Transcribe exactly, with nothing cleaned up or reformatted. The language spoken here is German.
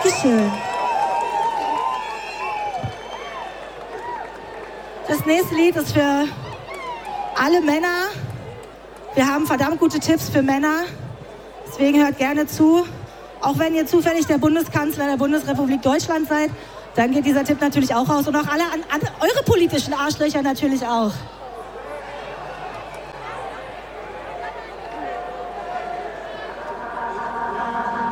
Dankeschön. Das nächste Lied ist für alle Männer. Wir haben verdammt gute Tipps für Männer. Deswegen hört gerne zu. Auch wenn ihr zufällig der Bundeskanzler der Bundesrepublik Deutschland seid, dann geht dieser Tipp natürlich auch raus. Und auch alle an, an eure politischen Arschlöcher natürlich auch.